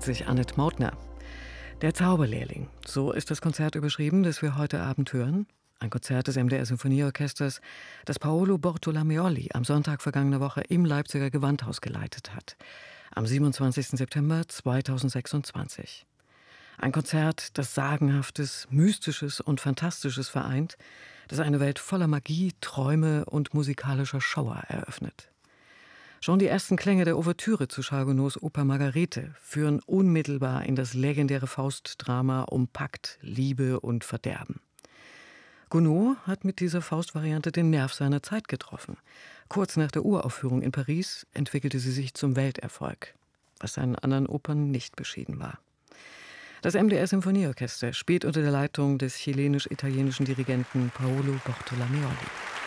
sich Annette Mautner. Der Zauberlehrling, so ist das Konzert überschrieben, das wir heute Abend hören. Ein Konzert des MDR Sinfonieorchesters, das Paolo Bortolomeoli am Sonntag vergangener Woche im Leipziger Gewandhaus geleitet hat. Am 27. September 2026. Ein Konzert, das Sagenhaftes, Mystisches und Fantastisches vereint, das eine Welt voller Magie, Träume und musikalischer Schauer eröffnet. Schon die ersten Klänge der Ouvertüre zu Charles Gounod's Oper Margarete führen unmittelbar in das legendäre Faust-Drama um Pakt, Liebe und Verderben. Gounod hat mit dieser Faust-Variante den Nerv seiner Zeit getroffen. Kurz nach der Uraufführung in Paris entwickelte sie sich zum Welterfolg, was seinen anderen Opern nicht beschieden war. Das MDR Sinfonieorchester spielt unter der Leitung des chilenisch-italienischen Dirigenten Paolo Bortolomeoli.